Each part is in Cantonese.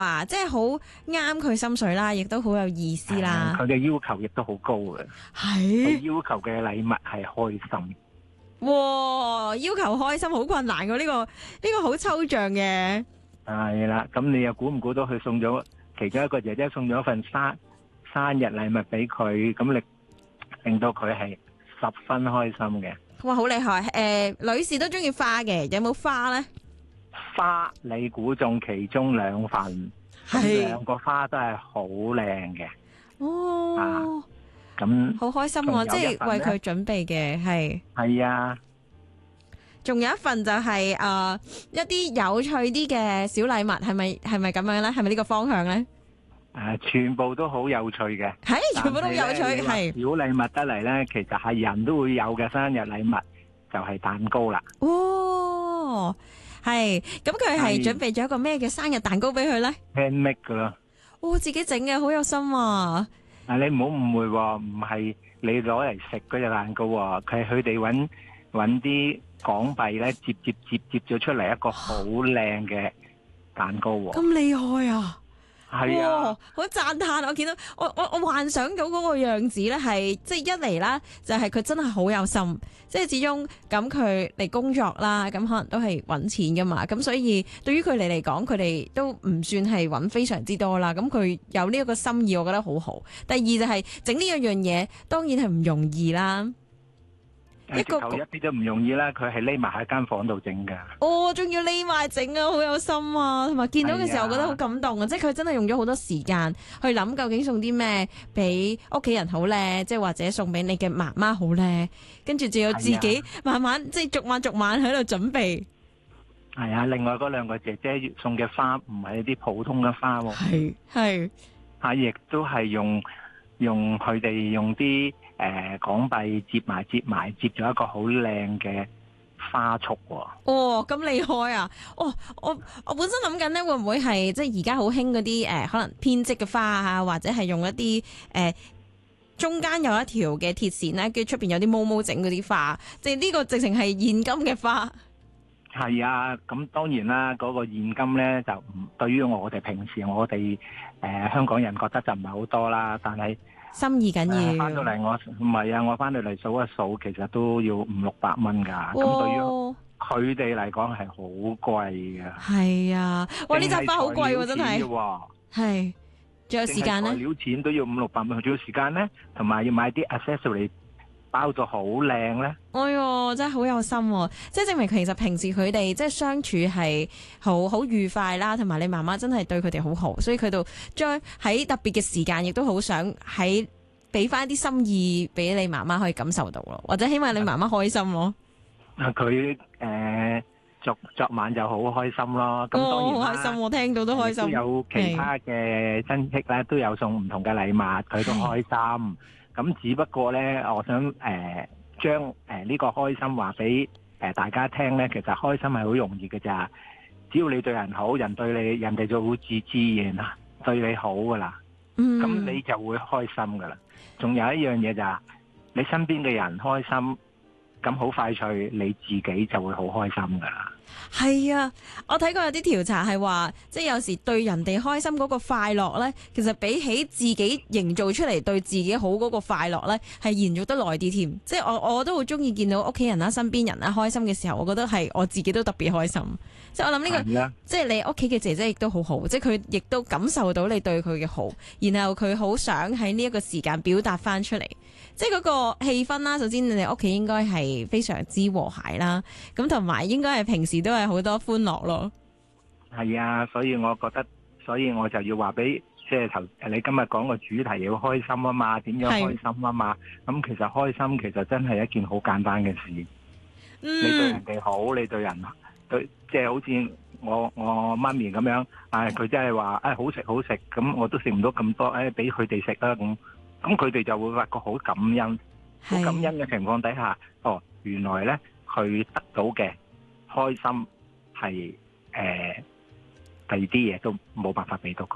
啊，即係好啱佢心水啦，亦都好有意思啦。 佢嘅要求亦都好高嘅，佢係， 要求嘅禮物係開心。 哇！要求開心好困難嘅呢個好抽象嘅。 係啦，咁你又估唔估到佢送咗其中一個姐姐送咗一份生日禮物俾佢，咁令到佢係十分開心嘅。 哇，好厲害！女士都中意花嘅，有冇花呢？ 花你估中其中2份， 係 2個花都係好靚嘅。 哦， 咁好開心喎！即係為佢準備嘅係啊， 仲有一份就係一啲有趣啲嘅小禮物，係咪咁樣呢？係咪呢個方向呢？ 全部都好有趣嘅， 全部都有趣，係小禮物得嚟呢，其實係人都會有嘅生日禮物，就係蛋糕啦。 哦，係咁佢係準備咗一個咩嘅生日蛋糕俾佢呢？ handmade 噶咯。 自己整嘅，好有心啊！ 你唔好誤會喎，唔係你攞嚟食嗰隻蛋糕喎，佢係佢哋揾啲港幣咧，接咗出嚟一個好靚嘅蛋糕喎。 咁厲害啊！ 係啊， 好讚嘆！我見到我幻想到嗰個樣子咧，係即係一嚟啦，就係佢真係好有心，即係始終咁佢嚟工作啦，咁可能都係揾錢噶嘛，咁所以對於佢哋嚟講，佢哋都唔算係揾非常之多啦。咁佢有呢一個心意，我覺得好好。第二就係整呢一樣嘢，當然係唔容易啦。 一啲都唔容易啦，佢係匿埋喺間房度整噶。 仲要匿埋整啊，好有心啊！同埋見到嘅時候，我覺得好感動啊！即係佢真係用咗好多時間去諗究竟送啲咩俾屋企人好咧，即係或者送俾你嘅媽媽好咧，跟住仲要自己慢慢即係逐晚喺度準備。 係啊，另外嗰2個姐姐送嘅花唔係一啲普通嘅花喎，係亦都係用佢哋用啲港幣接咗一個好靚嘅花束喎。 咁厲害啊！我本身諗緊咧，會唔會係即係而家好興嗰啲可能編織嘅花啊，或者係用一啲中間有一條嘅鐵線咧，跟住出邊有啲毛毛整嗰啲花，即係呢個直情係現金嘅花。 係啊，咁當然啦，嗰個現金咧就唔對於我哋平時香港人覺得就唔係好多啦，但係心意緊要。 翻到嚟我翻到嚟數一數，其實都要500-600蚊噶。咁對於佢哋嚟講係好貴噶。 係啊，哇！呢扎花好貴喎，真係。係，仲有時間咧？材料錢都要500-600蚊，仲有時間咧，同埋要買啲 accessory 包到好靚咧。 哎喲，真係好有心喎！即係證明其實平時佢哋即係相處係好愉快啦，同埋你媽媽真係對佢哋好好，所以佢度將喺特別嘅時間，亦都好想喺俾翻啲心意俾你媽媽可以感受到咯，或者希望你媽媽開心咯。 佢昨晚就好開心咯。咁當然好開心，我聽到都開心。 都有其他嘅親戚咧，都有送唔同嘅禮物，佢都開心。咁只不過咧，我想將呢個開心話俾大家聽咧，其實開心係好容易嘅咋，只要你對人好，人對你，人哋就會自然對你好噶啦。咁你就會開心噶啦。仲有一樣嘢就係你身邊嘅人開心，咁好快脆，你自己就會好開心噶啦。 係啊，我睇過有啲調查係話，即係有時對人哋開心嗰個快樂呢，其實比起自己營造出嚟對自己好嗰個快樂呢，係延續得耐啲添。即係我都好中意見到屋企人啦、身邊人啦開心嘅時候，我覺得係我自己都特別開心。即係我諗呢個，即係你屋企嘅姐姐亦都好好，即係佢亦都感受到你對佢嘅好，然後佢好想喺呢一個時間表達翻出嚟。即係嗰個氣氛啦，首先你哋屋企應該係非常之和諧啦，咁同埋應該係平時都係好多歡樂咯。 係啊，所以我就要話俾即係你今日講個主題要開心啊嘛，點樣開心啊嘛？咁其實開心其實真係一件好簡單嘅事。你對人哋好，你對人對，即係好似我媽咪咁樣，佢真係話好食好食，咁我都食唔到咁多，俾佢哋食啦咁。咁佢哋就會發覺好感恩，好感恩嘅情況底下，原來咧佢得到嘅開心係第二啲嘢都冇辦法俾到佢。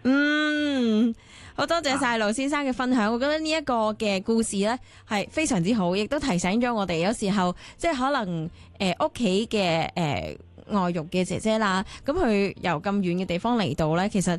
好多謝晒盧先生嘅分享，我覺得呢一個嘅故事呢係非常之好，亦都提醒咗我哋有時候即係可能屋企嘅外傭嘅姐姐啦，咁佢由咁遠嘅地方嚟到咧，其實